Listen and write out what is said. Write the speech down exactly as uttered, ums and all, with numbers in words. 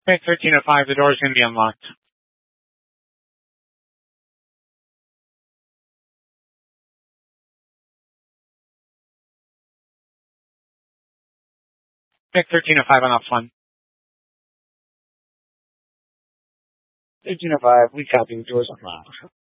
Okay, thirteen oh five, the door is going to be unlocked. Okay, thirteen oh five on ops one. thirteen oh five, we copy, the doors unlocked.